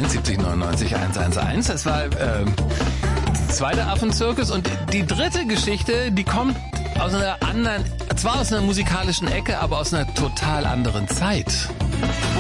01 70 99 111. Das war zweiter Affenzirkus. Und die dritte Geschichte, die kommt aus einer anderen, zwar aus einer musikalischen Ecke, aber aus einer total anderen Zeit.